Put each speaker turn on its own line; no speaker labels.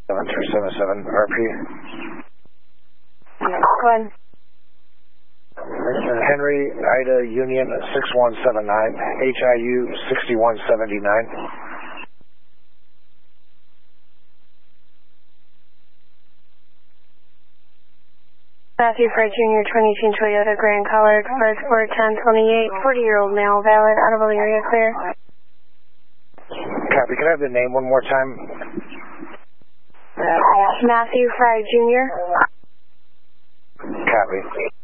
7377 RP.
Next one.
Henry Ida Union 6179, HIU 6179.
Matthew Fry Jr., 2018 Toyota Grand Color, Express, or 1028, 40-year-old male, valid, audible area clear.
Copy. Can I have the name one more time?
Matthew Fry Jr.
Copy.